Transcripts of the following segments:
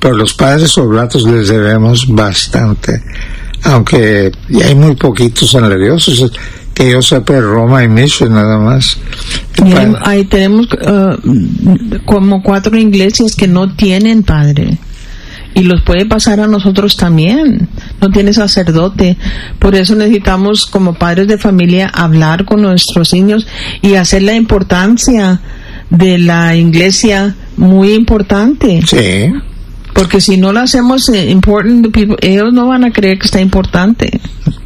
pero los padres oblatos les debemos bastante, aunque ya hay muy poquitos en la diócesis, que yo sepa, Roma y Mission nada más. Ahí tenemos como 4 iglesias que no tienen padre, y los puede pasar a nosotros también. No tiene sacerdote. Por eso necesitamos, como padres de familia, hablar con nuestros niños y hacer la importancia de la iglesia muy importante. Sí. Porque si no lo hacemos important to people, ellos no van a creer que está importante.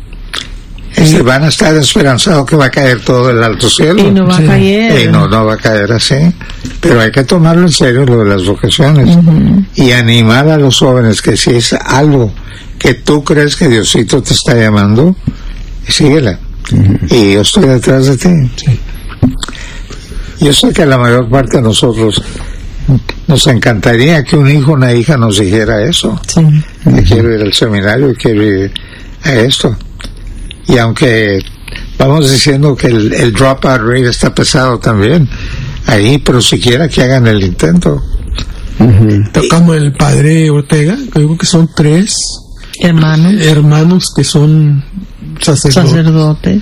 Y van a estar esperanzados que va a caer todo el alto cielo. Y no va a caer. Y no va a caer así. Pero hay que tomarlo en serio, lo de las vocaciones. Y animar a los jóvenes que si es algo que tú crees que Diosito te está llamando, síguela. Y yo estoy detrás de ti. Sí. Yo sé que la mayor parte de nosotros nos encantaría que un hijo o una hija nos dijera eso. Sí. Que quiero ir al seminario, quiero ir a esto. Y aunque vamos diciendo que el dropout rate está pesado también ahí, pero siquiera que hagan el intento. Tocamos el padre Ortega, creo que son 3 hermanos que son sacerdotes.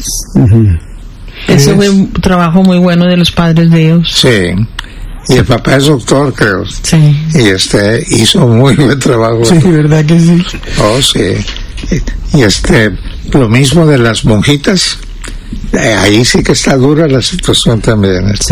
Ese fue un trabajo muy bueno de los padres de ellos. Sí. Y el papá es doctor, creo. Sí. Y hizo muy buen trabajo. Sí, verdad que sí. Oh, sí. Y lo mismo de las monjitas, ahí sí que está dura la situación también. Sí.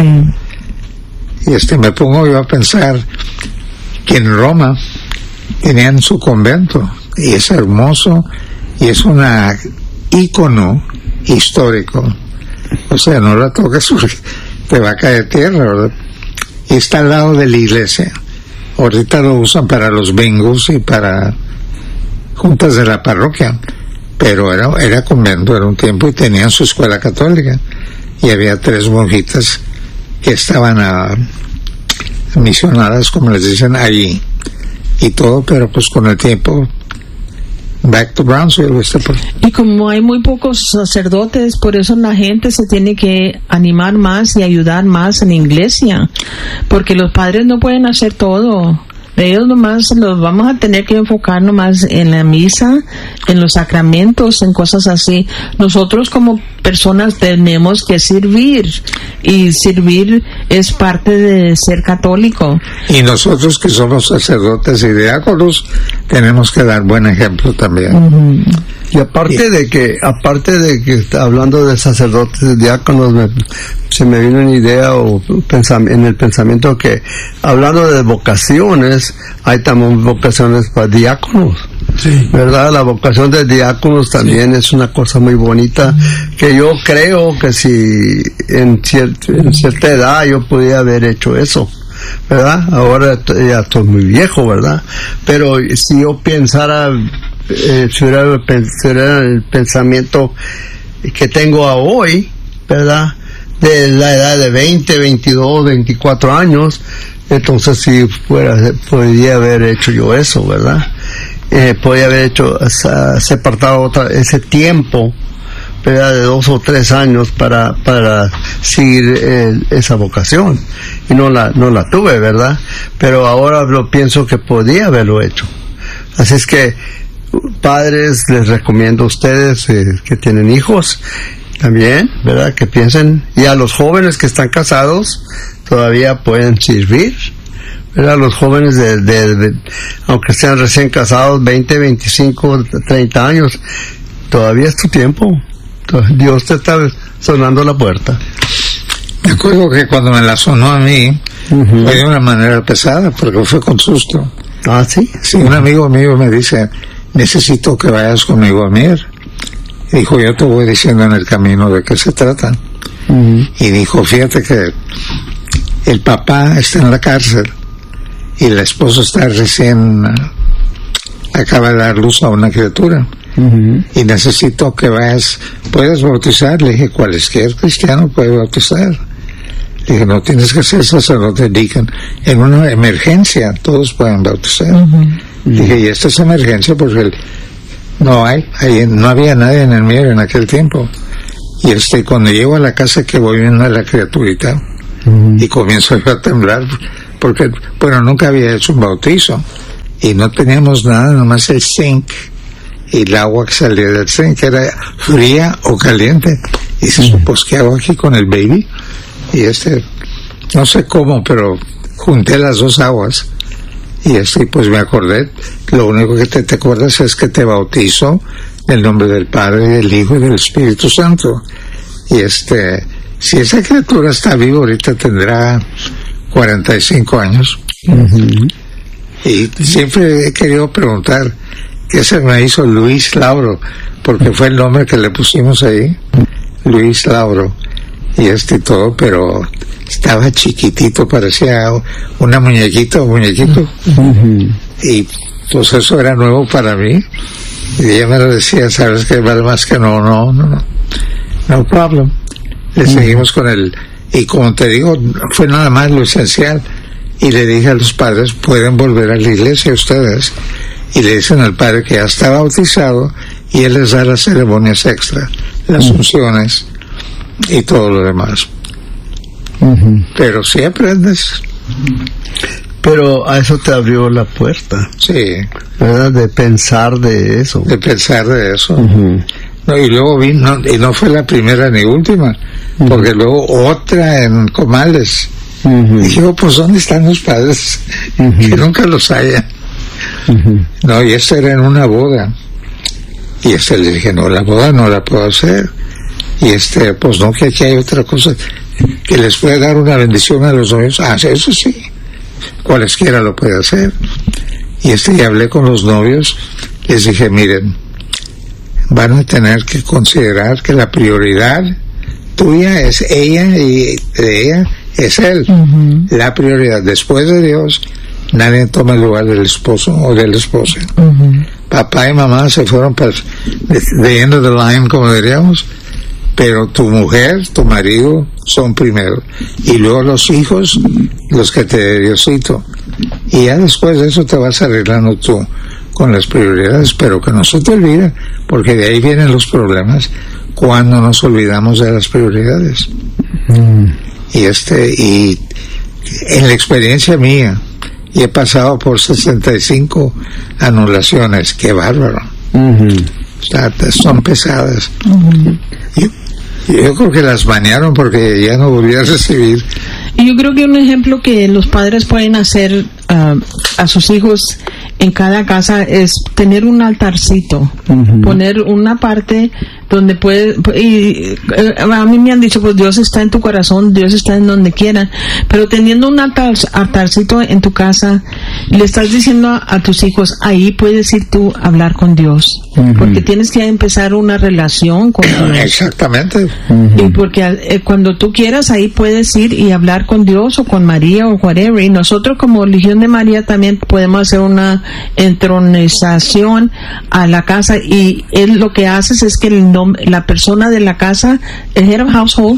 Y me pongo yo a pensar que en Roma tenían su convento, y es hermoso, y es una ícono histórico. O sea, no la toques porque te va a caer tierra, ¿verdad? Y está al lado de la iglesia. Ahorita lo usan para los bingos y para juntas de la parroquia, pero era convento, era un tiempo, y tenían su escuela católica, y había 3 monjitas que estaban misionadas, como les dicen, allí, y todo, pero pues con el tiempo back to Brownsville. Y como hay muy pocos sacerdotes, por eso la gente se tiene que animar más y ayudar más en la iglesia, porque los padres no pueden hacer todo. Ellos nomás los vamos a tener que enfocar nomás en la misa, en los sacramentos, en cosas así. Nosotros como personas tenemos que servir, y servir es parte de ser católico. Y nosotros que somos sacerdotes y diáconos tenemos que dar buen ejemplo también. Y aparte de que hablando de sacerdotes y diáconos, se me vino una idea en el pensamiento que, hablando de vocaciones, hay también vocaciones para diáconos. Sí. ¿Verdad? La vocación de diáconos también es una cosa muy bonita, que yo creo que si en cierta edad yo podía haber hecho eso, ¿verdad? Ahora ya estoy muy viejo, ¿verdad? Pero si yo pensara, si hubiera el pensamiento que tengo a hoy, ¿verdad? De la edad de 20, 22, 24 años, entonces si podría haber hecho yo eso, ¿verdad? Podría haber separado ese tiempo, ¿verdad? De 2 o 3 años para seguir esa vocación, y no la tuve, ¿verdad? Pero ahora lo pienso que podía haberlo hecho. Así es que, padres, les recomiendo a ustedes que tienen hijos también, ¿verdad? Que piensen, y a los jóvenes que están casados todavía pueden servir, ¿verdad? Los jóvenes aunque sean recién casados, 20, 25, 30 años, todavía es tu tiempo. Dios te está sonando la puerta. Me acuerdo que cuando me la sonó a mí, fue de una manera pesada, porque fue con susto. ¿Ah, sí? Sí, un amigo mío me dice, necesito que vayas conmigo a Mier. Y dijo, yo te voy diciendo en el camino de qué se trata. Y dijo, fíjate que el papá está en la cárcel y la esposa está recién, acaba de dar luz a una criatura. Y necesito que vayas, ¿puedes bautizar? Le dije, cualquier cristiano puede bautizar. Le dije, no tienes que ser sacerdote, deacon. En una emergencia todos pueden bautizar. Dije, y esta es emergencia porque no había nadie en el Mier en aquel tiempo. Y cuando llego a la casa, que voy viendo a la criaturita, y comienzo yo a temblar, porque, bueno, nunca había hecho un bautizo. y no teníamos nada, nomás el zinc y el agua que salía del zinc era fría o caliente. Y dices, pues ¿qué hago aquí con el baby? Y no sé cómo, pero junté las dos aguas y pues me acordé. Lo único que te acuerdas es que te bautizó en el nombre del Padre, del Hijo y del Espíritu Santo. Y si esa criatura está viva ahorita tendrá 45 años. Y siempre he querido preguntar qué se me hizo Luis Lauro, porque fue el nombre que le pusimos ahí, Luis Lauro, y todo, pero estaba chiquitito, parecía una muñequita o muñequito. Y pues eso era nuevo para mí, y ella me lo decía, sabes que vale más que no problem. Le seguimos con y como te digo, fue nada más lo esencial. Y le dije a los padres, pueden volver a la iglesia ustedes, y le dicen al padre que ya está bautizado y él les da las ceremonias extra, las unciones y todo lo demás. Pero sí aprendes. Pero a eso te abrió la puerta. Sí. ¿Verdad? De pensar de eso. No, y luego vino, y no fue la primera ni última, porque luego otra en Comales. Dije, pues ¿dónde están los padres? Que nunca los haya. No, y era en una boda. Y le dije, no, la boda no la puedo hacer. Y pues no, que aquí hay otra cosa, que les puede dar una bendición a los novios. Eso sí, cualesquiera lo puede hacer. Y y hablé con los novios, les dije, miren, van a tener que considerar que la prioridad tuya es ella y de ella es él. La prioridad después de Dios, nadie toma el lugar del esposo o de la esposa. Papá y mamá se fueron para the end of the line, como diríamos, pero tu mujer, tu marido son primero, y luego los hijos, los que te dé Diosito, y ya después de eso te vas arreglando tú con las prioridades, pero que no se te olvide, porque de ahí vienen los problemas cuando nos olvidamos de las prioridades. Y en la experiencia mía, y he pasado por 65 anulaciones, qué bárbaro. Son pesadas. Yo creo que las banearon porque ya no volví a recibir. Y yo creo que un ejemplo que los padres pueden hacer a sus hijos en cada casa es tener un altarcito, poner una parte donde a mí me han dicho, pues Dios está en tu corazón, Dios está en donde quiera, pero teniendo un altarcito en tu casa, le estás diciendo a tus hijos, ahí puedes ir tú a hablar con Dios, porque tienes que empezar una relación con Dios. Exactamente. Y porque cuando tú quieras, ahí puedes ir y hablar con Dios o con María o whatever, y nosotros como Legión de María también podemos hacer una entronización a la casa, y él lo que haces es que la persona de la casa, el head of household,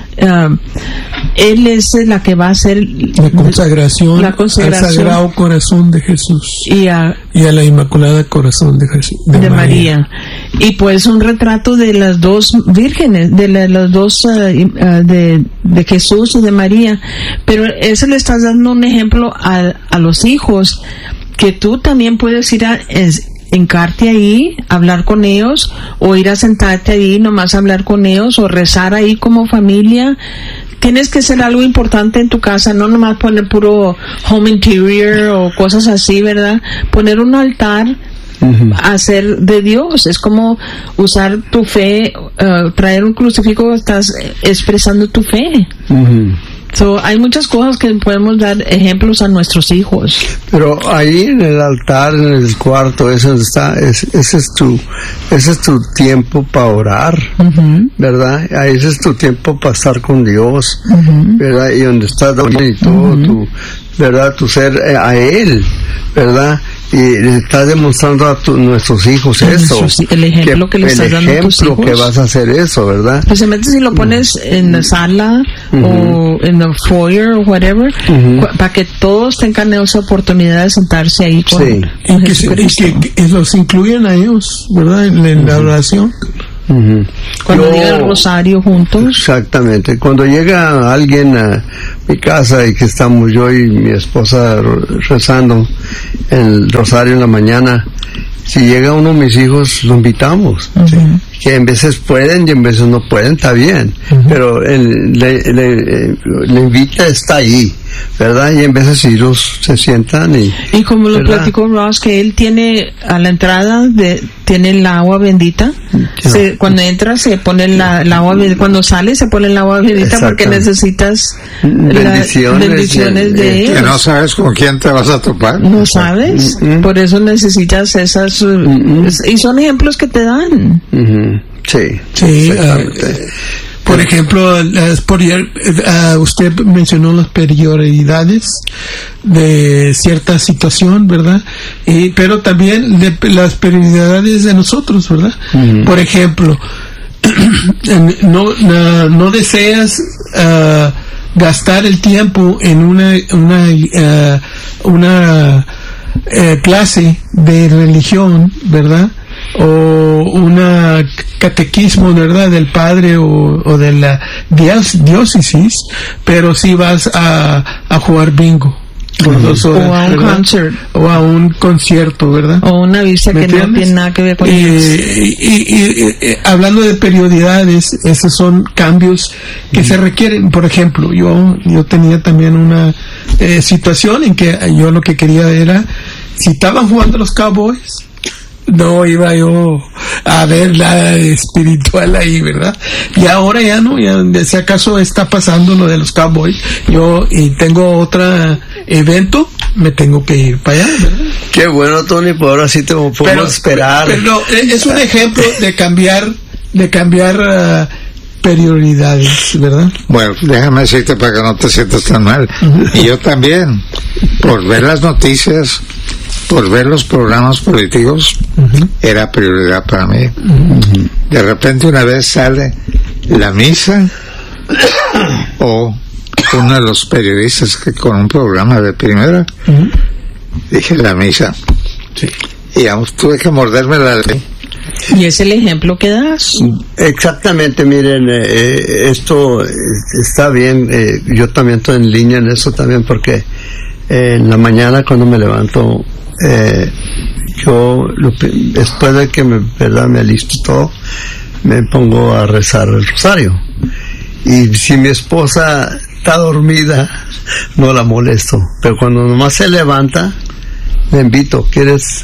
él es la que va a hacer la consagración al Sagrado Corazón de Jesús y a la Inmaculada Corazón de Jesús, de María. Y pues un retrato de las dos vírgenes, de las dos de Jesús y de María, pero eso le estás dando un ejemplo a los hijos, que tú también puedes ir a hincarte ahí, hablar con ellos, o ir a sentarte ahí nomás a hablar con ellos, o rezar ahí como familia. Tienes que hacer algo importante en tu casa, no nomás poner puro home interior o cosas así, ¿verdad? Poner un altar, hacer de Dios, es como usar tu fe, traer un crucifijo, estás expresando tu fe. Hay muchas cosas que podemos dar ejemplos a nuestros hijos. Pero ahí en el altar, en el cuarto, ese es tu tiempo para orar, ¿verdad? Ahí ese es tu tiempo para estar con Dios, ¿verdad? Y donde estás y todo ¿verdad? Tu ser a Él, ¿verdad? Y le estás demostrando a nuestros hijos eso. El ejemplo que le estás dando a tus hijos. Que vas a hacer eso, ¿verdad? Especialmente si lo pones en la sala o en el foyer o whatever, para que todos tengan esa oportunidad de sentarse ahí con y que los incluyan a ellos, ¿verdad? En la oración. Cuando llega el rosario juntos. Exactamente. Cuando llega alguien a mi casa y que estamos yo y mi esposa rezando el rosario en la mañana, si llega uno de mis hijos, lo invitamos. Que en veces pueden y en veces no pueden, está bien. Pero la invita está ahí, ¿verdad? Y en veces ellos se sientan y como lo platicó Ross, que él tiene a la entrada tiene el agua bendita. Cuando entra se pone el agua bendita, cuando sale se pone el agua bendita porque necesitas bendiciones de ellos. Que no sabes con quién te vas a topar. No sabes, por eso necesitas esas y son ejemplos que te dan. Sí. Por ejemplo, usted mencionó las prioridades de cierta situación, ¿verdad? Pero también las prioridades de nosotros, ¿verdad? Por ejemplo, no deseas gastar el tiempo en una clase de religión, ¿verdad? O una catequismo, ¿verdad?, del padre o de la diócesis, pero si vas a jugar bingo por 2 horas, o a un concert, o a un concierto, ¿verdad? O una vista que no tiene nada que ver con y hablando de prioridades, esos son cambios que se requieren. Por ejemplo, yo tenía también una situación en que yo lo que quería era, si estaban jugando los Cowboys, no iba yo a ver nada espiritual ahí, ¿verdad? Y ahora ya no, si acaso está pasando lo de los Cowboys, y tengo otro evento, me tengo que ir para allá, ¿verdad? Qué bueno, Tony, pues ahora sí te podemos esperar. Pero es un ejemplo de cambiar prioridades, ¿verdad? Bueno, déjame decirte para que no te sientas tan mal. Y yo también, por ver las noticias, por ver los programas políticos, era prioridad para mí. De repente una vez sale la misa o uno de los periodistas que con un programa de primera, dije la misa. Y tuve que morderme la ley. Y es el ejemplo que das. Exactamente, miren, esto está bien. Yo también estoy en línea en eso también, porque en la mañana cuando me levanto, yo después de que me alisto todo, me pongo a rezar el rosario. Y si mi esposa está dormida, no la molesto, pero cuando nomás se levanta, le invito, ¿quieres?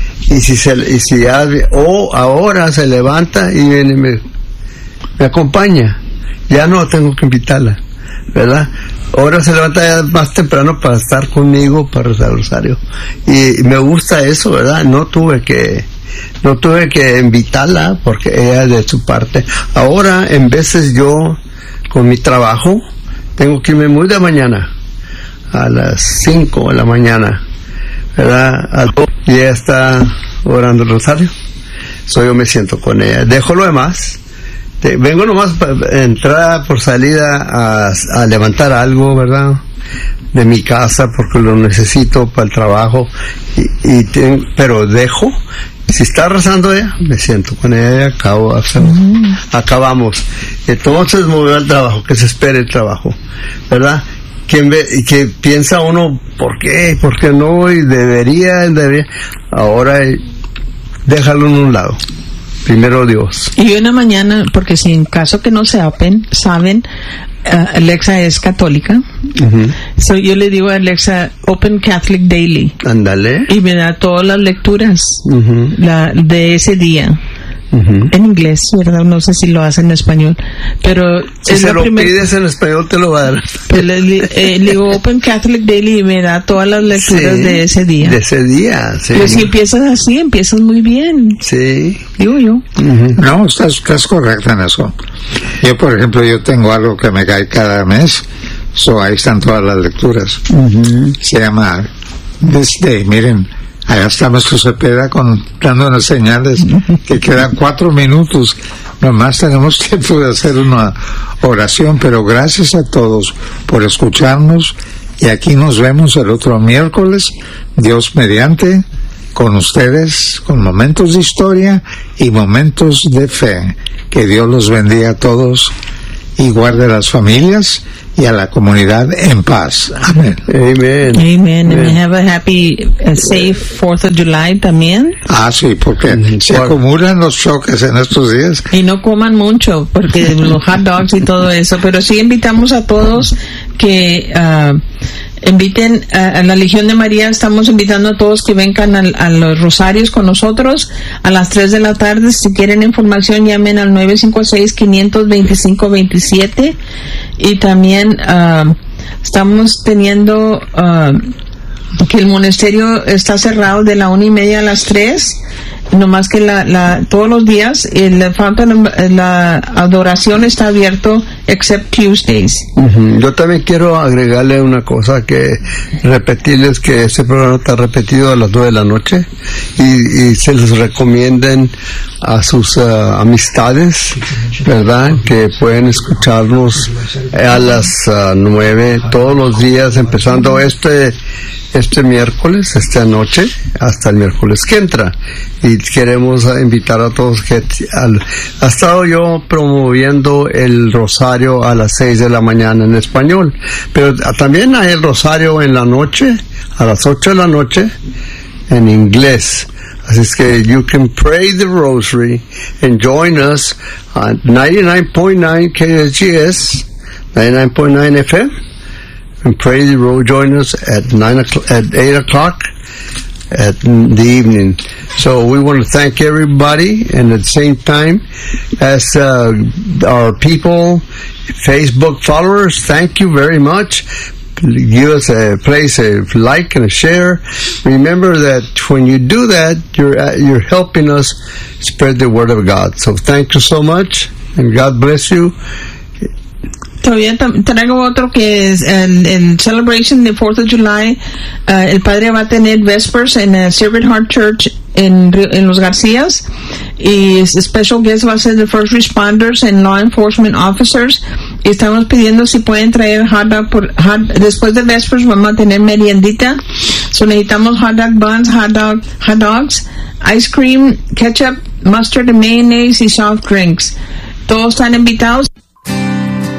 Ahora se levanta y viene y me acompaña, ya no tengo que invitarla, ¿verdad? Ahora se levanta ya más temprano para estar conmigo, para rezar el rosario, y me gusta eso, ¿verdad? No tuve que invitarla porque ella es de su parte. Ahora, en veces yo, con mi trabajo, tengo que irme muy de mañana, a las 5 de la mañana, ¿verdad? Y ella está orando el rosario, yo me siento con ella, dejo lo demás, vengo nomás para entrar por salida a levantar algo, ¿verdad?, de mi casa, porque lo necesito para el trabajo, pero dejo, si está rezando ella, me siento con ella y acabamos. Entonces me voy al trabajo, que se espere el trabajo, ¿verdad? Que piensa uno, ¿por qué no? Y debería, ahora déjalo en un lado, primero Dios. Y una mañana, porque si en caso que no saben, Alexa es católica, yo le digo a Alexa, Open Catholic Daily, ándale, y me da todas las lecturas de ese día. En inglés, ¿verdad? No sé si lo hace en español, pero si se lo pides en español te lo va a dar. Le digo Open Catholic Daily y me da todas las lecturas de ese día. De ese día, sí. Pues si empiezas así, empiezas muy bien. Sí. Digo yo. No, estás correcta en eso. Yo, por ejemplo, yo tengo algo que me cae cada mes, ahí están todas las lecturas. Se llama This Day, miren. Allá está nuestro Cepeda dándonos señales que quedan 4 minutos. Nomás tenemos tiempo de hacer una oración, pero gracias a todos por escucharnos y aquí nos vemos el otro miércoles, Dios mediante, con ustedes, con momentos de historia y momentos de fe. Que Dios los bendiga a todos y guarde a las familias y a la comunidad en paz. Amén. Amen. Amen. And have a happy, safe 4th of July también. Sí, porque se acumulan los choques en estos días. Y no coman mucho, porque los hot dogs y todo eso. Pero sí invitamos a todos que inviten a la Legión de María. Estamos invitando a todos que vengan a los rosarios con nosotros a las 3 de la tarde. Si quieren información, llamen al 956-525-27. Y también estamos teniendo que el monasterio está cerrado de la 1:30 a las 3. Nomás que todos los días la adoración está abierto except Tuesdays. Yo también quiero agregarle una cosa, que repetirles que este programa está repetido a las 9 de la noche y se les recomienden a sus amistades, ¿verdad? Que pueden escucharnos a las 9 todos los días, empezando este miércoles, esta noche, hasta el miércoles que entra. Y queremos invitar a todos que ha estado yo promoviendo el rosario a las 6 de la mañana en español, pero también hay el rosario en la noche, a las 8 de la noche, en inglés. Así es que you can pray the rosary and join us on 99.9 KSGS, 99.9 FM. And pray the road, join us at 8 o'clock at the evening. So we want to thank everybody, and at the same time, as our people, Facebook followers, thank you very much. Give us a like and a share. Remember that when you do that, you're helping us spread the word of God. So thank you so much, and God bless you. Todavía traigo otro que es el Celebration de 4th of July. El padre va a tener Vespers en Sacred Heart Church en Los Garcías, y special guest va a ser the first responders and law enforcement officers. Y estamos pidiendo si pueden traer hot dog después de Vespers. Vamos a tener meriendita, so necesitamos hot dog buns, hot dogs, ice cream, ketchup, mustard and mayonnaise y soft drinks. Todos están invitados.